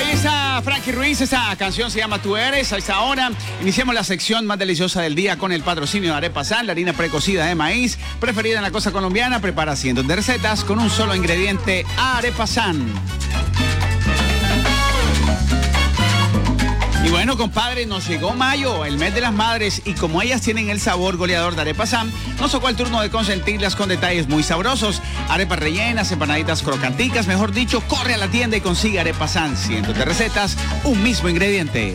está Frankie Ruiz, esta canción se llama Tú Eres. A esta hora iniciamos la sección más deliciosa del día con el patrocinio de Arepa San, la harina precocida de maíz, preferida en la costa colombiana, prepara cientos de recetas con un solo ingrediente, Arepa San. Y bueno, compadre, nos llegó mayo, el mes de las madres, y como ellas tienen el sabor goleador de Arepa San, nos tocó el turno de consentirlas con detalles muy sabrosos. Arepas rellenas, empanaditas crocanticas, mejor dicho, corre a la tienda y consigue Arepa San. Cientos de recetas, un mismo ingrediente.